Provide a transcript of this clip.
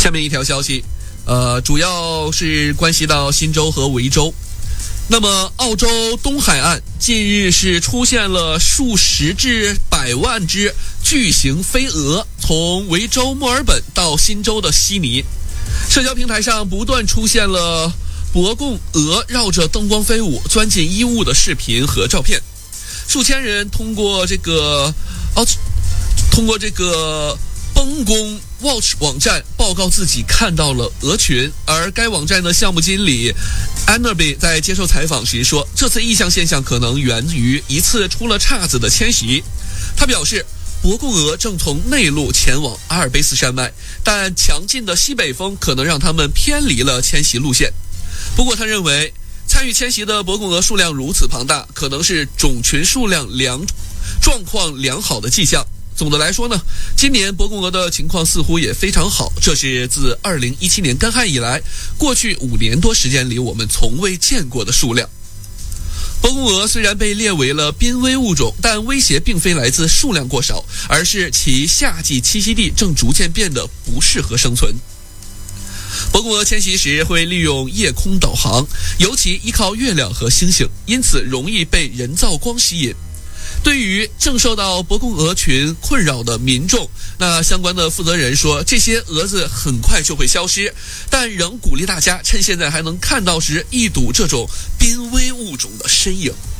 下面一条消息，主要是关系到新州和维州。那么，澳洲东海岸近日是出现了数十至百万只巨型飞蛾，从维州墨尔本到新州的悉尼。社交平台上不断出现了伯贡蛾绕着灯光飞舞、钻进衣物的视频和照片。数千人通过这个崩工 Watch 网站报告自己看到了蛾群，而该网站的项目经理 Annaby 在接受采访时说，这次异象现象可能源于一次出了岔子的迁徙。他表示，伯贡蛾正从内陆前往阿尔卑斯山脉，但强劲的西北风可能让它们偏离了迁徙路线。不过他认为，参与迁徙的伯贡蛾数量如此庞大，可能是种群数量状况良好的迹象。总的来说呢，今年伯贡蛾的情况似乎也非常好，这是自2017年干旱以来，过去5年多时间里我们从未见过的数量。伯贡蛾虽然被列为了濒危物种，但威胁并非来自数量过少，而是其夏季栖息地正逐渐变得不适合生存。伯贡蛾迁徙时会利用夜空导航，尤其依靠月亮和星星，因此容易被人造光吸引。对于正受到伯贡蛾群困扰的民众，那相关的负责人说，这些蛾子很快就会消失，但仍鼓励大家趁现在还能看到时一睹这种濒危物种的身影。